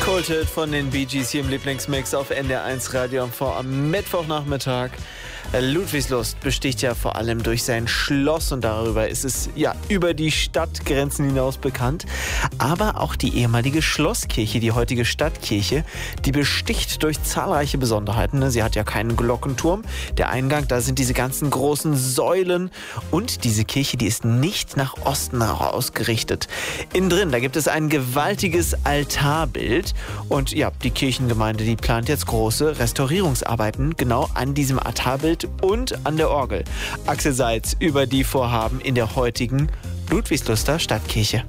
Cold von den Bee Gees hier im Lieblingsmix auf NDR1 Radio am Mittwochnachmittag. Ludwigslust besticht ja vor allem durch sein Schloss und darüber ist es ja über die Stadtgrenzen hinaus bekannt. Aber auch die ehemalige Schlosskirche, die heutige Stadtkirche, die besticht durch zahlreiche Besonderheiten. Sie hat ja keinen Glockenturm. Der Eingang, da sind diese ganzen großen Säulen und diese Kirche, die ist nicht nach Osten ausgerichtet. Innen drin, da gibt es ein gewaltiges Altarbild und ja, die Kirchengemeinde, die plant jetzt große Restaurierungsarbeiten genau an diesem Altarbild und an der Orgel. Axel Seitz über die Vorhaben in der heutigen Ludwigsluster Stadtkirche.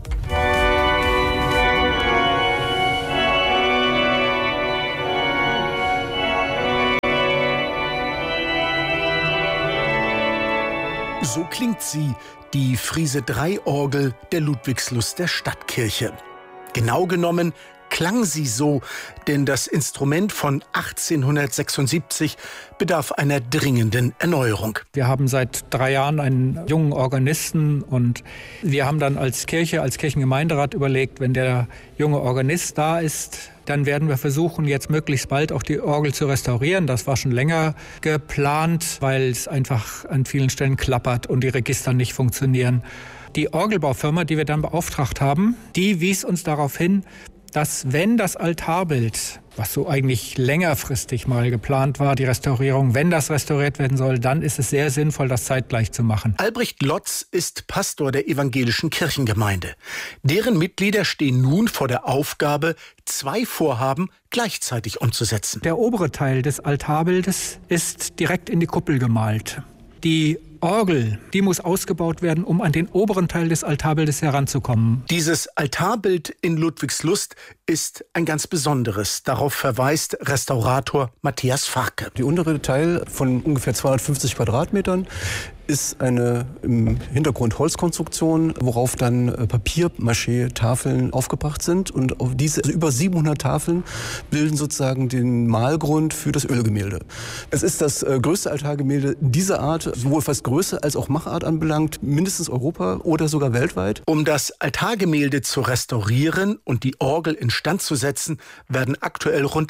So klingt sie, die Friese-3-Orgel der Ludwigslust Stadtkirche. Genau genommen klang sie so, denn das Instrument von 1876 bedarf einer dringenden Erneuerung. Wir haben seit 3 Jahren einen jungen Organisten und wir haben dann als Kirche, als Kirchengemeinderat überlegt, wenn der junge Organist da ist, dann werden wir versuchen, jetzt möglichst bald auch die Orgel zu restaurieren. Das war schon länger geplant, weil es einfach an vielen Stellen klappert und die Register nicht funktionieren. Die Orgelbaufirma, die wir dann beauftragt haben, die wies uns darauf hin, dass wenn das Altarbild, was so eigentlich längerfristig mal geplant war, die Restaurierung, wenn das restauriert werden soll, dann ist es sehr sinnvoll, das zeitgleich zu machen. Albrecht Lotz ist Pastor der evangelischen Kirchengemeinde. Deren Mitglieder stehen nun vor der Aufgabe, 2 Vorhaben gleichzeitig umzusetzen. Der obere Teil des Altarbildes ist direkt in die Kuppel gemalt. Die Orgel, die muss ausgebaut werden, um an den oberen Teil des Altarbildes heranzukommen. Dieses Altarbild in Ludwigslust ist ein ganz besonderes. Darauf verweist Restaurator Matthias Farke. Der untere Teil von ungefähr 250 Quadratmetern ist eine im Hintergrund Holzkonstruktion, worauf dann Papier-Maché-Tafeln aufgebracht sind. Und auf diese über 700 Tafeln bilden sozusagen den Malgrund für das Ölgemälde. Es ist das größte Altargemälde dieser Art, sowohl was Größe als auch Machart anbelangt, mindestens Europa oder sogar weltweit. Um das Altargemälde zu restaurieren und die Orgel instand zu setzen, werden aktuell rund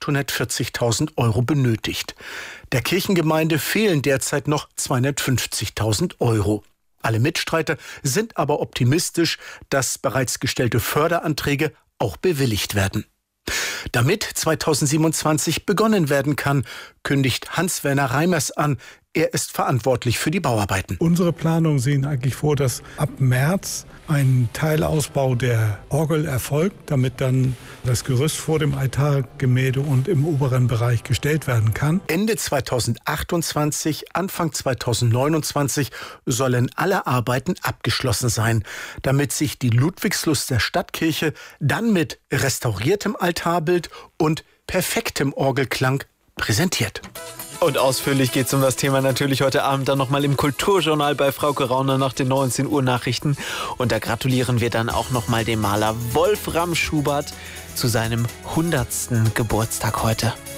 840.000 € benötigt. Der Kirchengemeinde fehlen derzeit noch 250.000 €. Alle Mitstreiter sind aber optimistisch, dass bereits gestellte Förderanträge auch bewilligt werden. Damit 2027 begonnen werden kann, kündigt Hans-Werner Reimers an. Er ist verantwortlich für die Bauarbeiten. Unsere Planungen sehen eigentlich vor, dass ab März ein Teilausbau der Orgel erfolgt, damit dann das Gerüst vor dem Altargemälde und im oberen Bereich gestellt werden kann. Ende 2028, Anfang 2029 sollen alle Arbeiten abgeschlossen sein, damit sich die Ludwigsluster Stadtkirche dann mit restauriertem Altarbild und perfektem Orgelklang präsentiert. Und ausführlich geht es um das Thema natürlich heute Abend dann nochmal im Kulturjournal bei Frauke Rauner nach den 19 Uhr Nachrichten. Und da gratulieren wir dann auch nochmal dem Maler Wolfram Schubert zu seinem 100. Geburtstag heute.